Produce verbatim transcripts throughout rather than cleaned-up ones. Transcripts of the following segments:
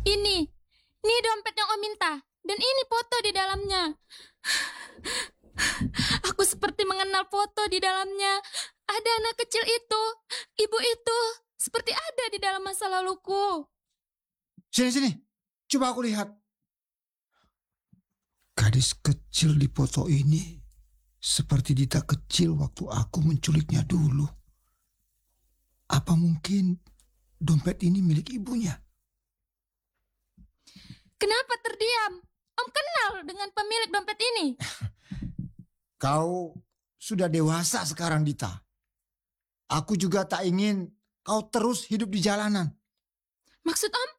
Ini, ini dompet yang Om minta. Dan ini foto di dalamnya. Aku seperti mengenal foto di dalamnya. Ada anak kecil itu, ibu itu, seperti ada di dalam masa laluku. Sini, sini. Coba aku lihat. Gadis kecil di foto ini seperti Dita kecil waktu aku menculiknya dulu. Apa mungkin dompet ini milik ibunya? Kenapa terdiam? Om kenal dengan pemilik dompet ini. Kau sudah dewasa sekarang, Dita. Aku juga tak ingin kau terus hidup di jalanan. Maksud Om?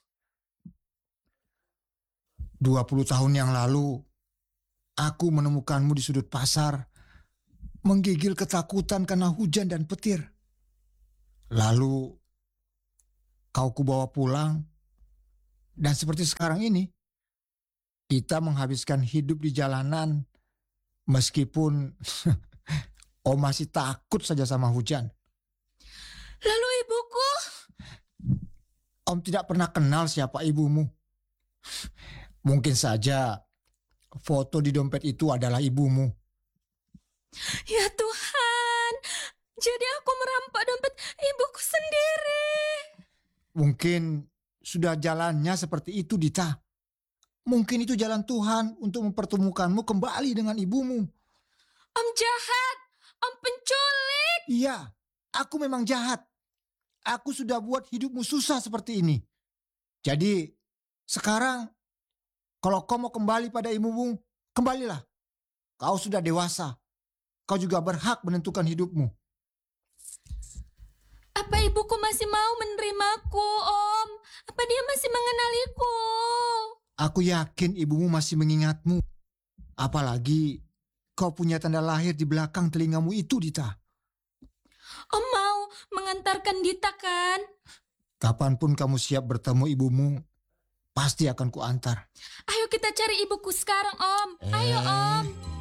dua puluh tahun yang lalu, aku menemukanmu di sudut pasar, menggigil ketakutan karena hujan dan petir. Lalu, kau kubawa pulang, dan seperti sekarang ini, kita menghabiskan hidup di jalanan, meskipun Om masih takut saja sama hujan. Lalu ibuku? Om tidak pernah kenal siapa ibumu. Mungkin saja foto di dompet itu adalah ibumu. Ya Tuhan, jadi aku merampak dompet ibuku sendiri. Mungkin sudah jalannya seperti itu, Dita. Mungkin itu jalan Tuhan untuk mempertemukanmu kembali dengan ibumu. Om jahat, Om penculik. Iya, aku memang jahat. Aku sudah buat hidupmu susah seperti ini. Jadi, sekarang kalau kau mau kembali pada ibumu, kembalilah. Kau sudah dewasa. Kau juga berhak menentukan hidupmu. Apa ibuku masih mau menerimaku, Om? Apa dia masih mengenaliku? Aku yakin ibumu masih mengingatmu. Apalagi kau punya tanda lahir di belakang telingamu itu, Dita. Om mau mengantarkan Dita kan? Kapanpun kamu siap bertemu ibumu, pasti akan kuantar. Ayo kita cari ibuku sekarang, Om. Ayo, Eh. Om.